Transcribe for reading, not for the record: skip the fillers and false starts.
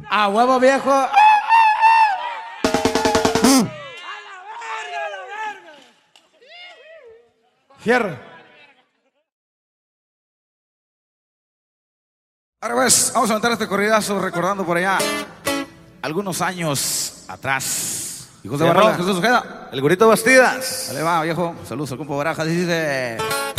A huevo, viejo. Fierro. Ahora pues, vamos a aventar este corridazo recordando por allá algunos años atrás. Hijos de Barrola, Jesús Ojeda, el Gorrito Bastidas. Dale va, viejo. Saludos al compa Barajas. Dice...